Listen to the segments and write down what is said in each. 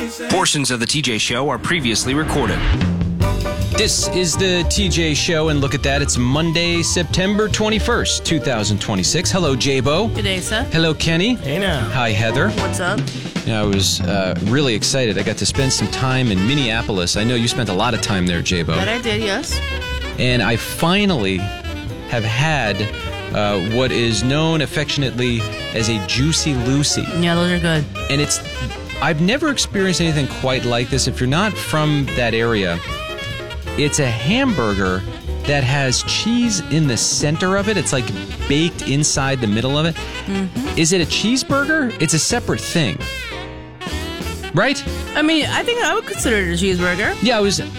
Portions of the TJ Show are previously recorded. This is the TJ Show, and look at that. It's Monday, September 21st, 2026. Hello, J-Bo. Good day, sir. Hello, Kenny. Hey now. Hi, Heather. What's up? I was really excited. I got to spend some time in Minneapolis. I know you spent a lot of time there, J-Bo. That I did, yes. And I finally have had what is known affectionately as a Juicy Lucy. Yeah, those are good. And I've never experienced anything quite like this. If you're not from that area, it's a hamburger that has cheese in the center of it. It's like baked inside the middle of it. Mm-hmm. Is it a cheeseburger? It's a separate thing. Right? I mean, I think I would consider it a cheeseburger. Yeah,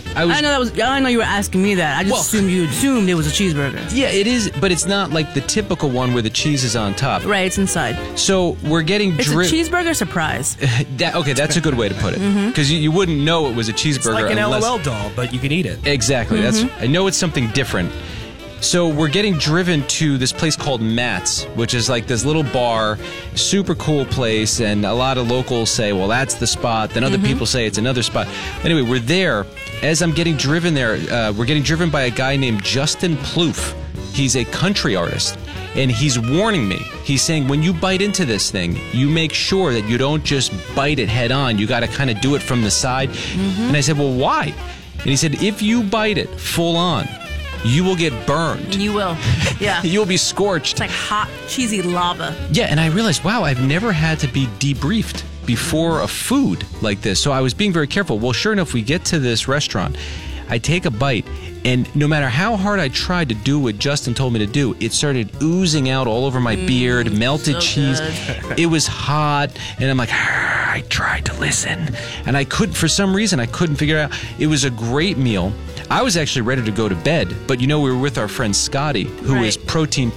I know you were asking me that. I just assumed you assumed it was a cheeseburger. Yeah, it is, but it's not like the typical one where the cheese is on top. Right, it's inside. So we're getting It's a cheeseburger surprise. Okay, that's a good way to put it. Because you wouldn't know it was a cheeseburger. It's like an unless... LOL doll, but you can eat it. Exactly. I know it's something different. So we're getting driven to this place called Matt's, which is like this little bar, super cool place, and a lot of locals say, well, that's the spot. Then other people say it's another spot. Anyway, we're there. As I'm getting driven there, we're getting driven by a guy named Justin Plouffe. He's a country artist, and he's warning me. He's saying, when you bite into this thing, you make sure that you don't just bite it head on. You got to kind of do it from the side. And I said, well, why? And he said, if you bite it full on, you will get burned. You will. Yeah. You'll be scorched. It's like hot, cheesy lava. Yeah, and I realized, wow, I've never had to be debriefed before a food like this. So I was being very careful. Well, sure enough, we get to this restaurant. I take a bite, and no matter how hard I tried to do what Justin told me to do, it started oozing out all over my beard, melted so cheese. good. It was hot, and I'm like, I tried to listen. And I couldn't, for some reason, I couldn't figure it out. It was a great meal. I was actually ready to go to bed, but we were with our friend Scotty, who is protein.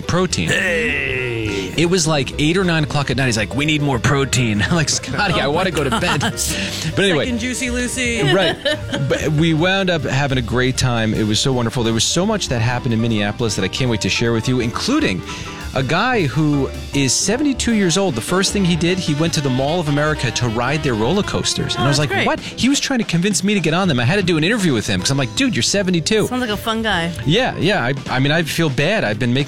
Hey! It was like 8 or 9 o'clock at night. He's like, we need more protein. I'm like, Scotty, I want to go to bed. But anyway. Second Juicy Lucy. Right. But we wound up having a great time. It was so wonderful. There was so much that happened in Minneapolis that I can't wait to share with you, including a guy who is 72 years old. The first thing he did, he went to the Mall of America to ride their roller coasters. And I was like, great. what? He was trying to convince me to get on them. I had to do an interview with him because I'm like, dude, you're 72. Sounds like a fun guy. Yeah. I mean, I feel bad. I've been making